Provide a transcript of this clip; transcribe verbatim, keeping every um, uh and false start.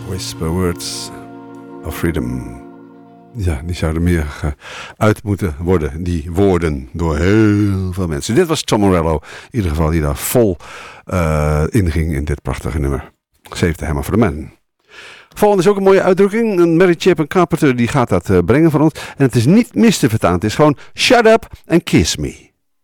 Whisper words of freedom. Ja, die zouden meer uit moeten worden, die woorden, door heel veel mensen. Dit was Tom Morello, in ieder geval, die daar vol uh, inging in dit prachtige nummer. Save the Hammer for the Man. Volgende is ook een mooie uitdrukking. Een Mary Chapin Carpenter die gaat dat uh, brengen van ons. En het is niet mis te vertaan. Het is gewoon shut up and kiss me.